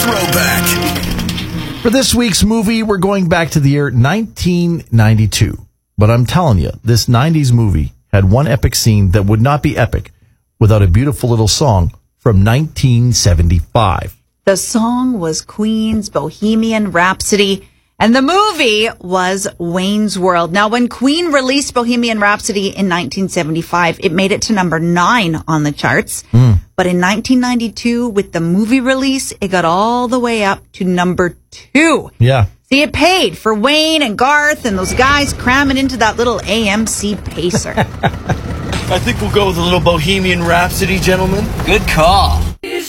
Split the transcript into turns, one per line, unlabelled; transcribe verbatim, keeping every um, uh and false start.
Throwback.
For this week's movie, we're going back to the year nineteen ninety-two. But I'm telling you, this nineties movie had one epic scene that would not be epic without a beautiful little song from nineteen seventy-five.
The song was Queen's Bohemian Rhapsody, and the movie was Wayne's World. Now, when Queen released Bohemian Rhapsody in nineteen seventy-five, it made it to number nine on the charts. Mm. But in nineteen ninety-two, with the movie release, it got all the way up to number two.
Yeah.
See, it paid for Wayne and Garth and those guys cramming into that little A M C Pacer.
I think we'll go with a little Bohemian Rhapsody, gentlemen.
Good call.